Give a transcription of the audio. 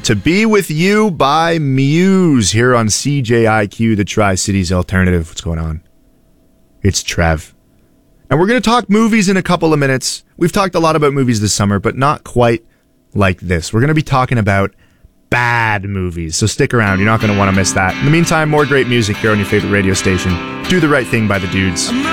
To Be With You by Muse here on CJIQ, the Tri-Cities Alternative. What's going on? It's Trev. And we're going to talk movies in a couple of minutes. We've talked a lot about movies this summer, but not quite like this. We're going to be talking about bad movies, so stick around. You're not going to want to miss that. In the meantime, more great music here on your favorite radio station. Do the Right Thing by the Dudes.